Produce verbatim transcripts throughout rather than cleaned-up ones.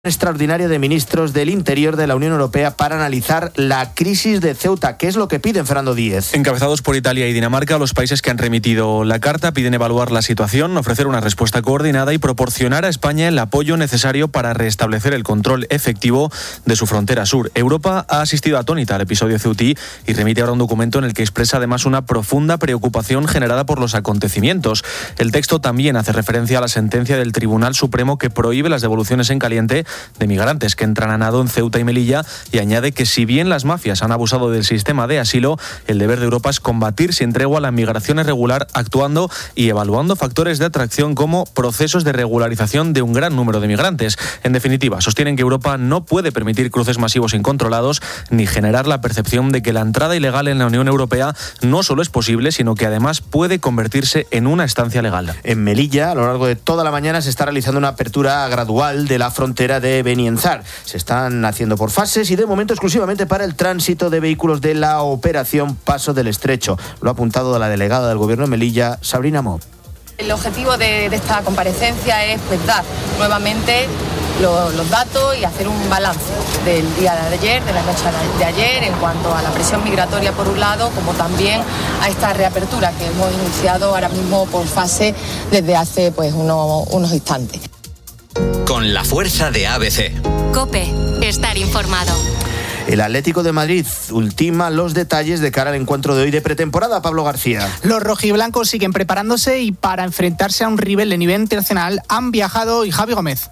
Extraordinario de ministros del Interior de la Unión Europea para analizar la crisis de Ceuta. ¿Qué es lo que piden, Fernando Díez? Encabezados por Italia y Dinamarca, los países que han remitido la carta piden evaluar la situación, ofrecer una respuesta coordinada y proporcionar a España el apoyo necesario para restablecer el control efectivo de su frontera sur. Europa ha asistido atónita al episodio ceutí y remite ahora un documento en el que expresa además una profunda preocupación generada por los acontecimientos. El texto también hace referencia a la sentencia del Tribunal Supremo que prohíbe las devoluciones en caliente de migrantes que entran a nado en Ceuta y Melilla, y añade que si bien las mafias han abusado del sistema de asilo, el deber de Europa es combatir sin tregua la migración irregular, actuando y evaluando factores de atracción como procesos de regularización de un gran número de migrantes. En definitiva, sostienen que Europa no puede permitir cruces masivos incontrolados ni generar la percepción de que la entrada ilegal en la Unión Europea no solo es posible, sino que además puede convertirse en una estancia legal. En Melilla, a lo largo de toda la mañana, se está realizando una apertura gradual de la frontera de Benienzar. Se están haciendo por fases y de momento exclusivamente para el tránsito de vehículos de la operación Paso del Estrecho. Lo ha apuntado la delegada del Gobierno de Melilla, Sabrina Mo. El objetivo de, de esta comparecencia es pues, dar nuevamente lo, los datos y hacer un balance del día de ayer, de la noche de ayer, en cuanto a la presión migratoria por un lado, como también a esta reapertura que hemos iniciado ahora mismo por fase desde hace pues, uno, unos instantes. Con la fuerza de A B C. COPE. Estar informado. El Atlético de Madrid ultima los detalles de cara al encuentro de hoy de pretemporada. Pablo García. Los rojiblancos siguen preparándose y para enfrentarse a un rival de nivel internacional han viajado hoy Javi Gómez.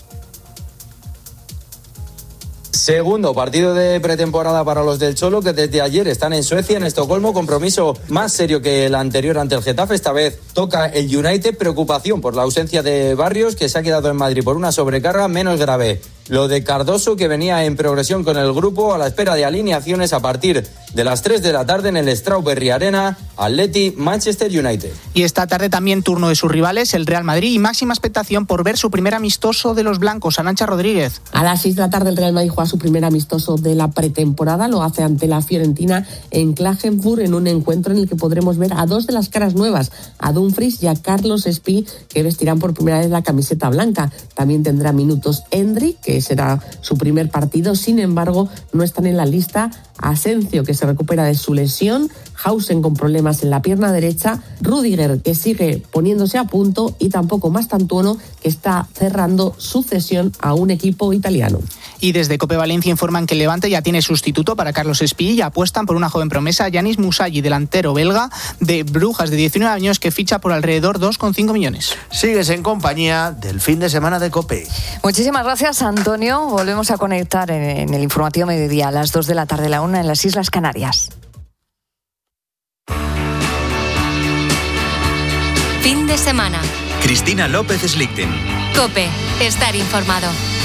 Segundo partido de pretemporada para los del Cholo, que desde ayer están en Suecia, en Estocolmo. Compromiso más serio que el anterior ante el Getafe. Esta vez toca el United. Preocupación por la ausencia de Barrios, que se ha quedado en Madrid por una sobrecarga. Menos grave lo de Cardoso, que venía en progresión con el grupo, a la espera de alineaciones a partir de las tres de la tarde en el Strawberry Arena. Atleti, Manchester United. Y esta tarde también turno de sus rivales, el Real Madrid, y máxima expectación por ver su primer amistoso de los blancos. Arantxa Rodríguez. A las seis de la tarde el Real Madrid juega su primer amistoso de la pretemporada. Lo hace ante la Fiorentina en Klagenfurt, en un encuentro en el que podremos ver a dos de las caras nuevas, a Dumfries y a Carlos Espí, que vestirán por primera vez la camiseta blanca. También tendrá minutos Endrick, que será su primer partido. Sin embargo, no están en la lista Asencio, que se recupera de su lesión, Hausen con problemas en la pierna derecha, Rüdiger, que sigue poniéndose a punto, y tampoco Mastantuono, que está cerrando su cesión a un equipo italiano. Y desde COPE Valencia informan que el Levante ya tiene sustituto para Carlos Espí y apuestan por una joven promesa, Yanis Musayi, delantero belga de Brujas, de diecinueve años, que ficha por alrededor dos coma cinco millones. Sigues en compañía del fin de semana de COPE. Muchísimas gracias, Antonio. Volvemos a conectar en el informativo mediodía a las dos de la tarde, la una en las Islas Canarias. Fin de semana. Cristina López Slichting. COPE. Estar informado.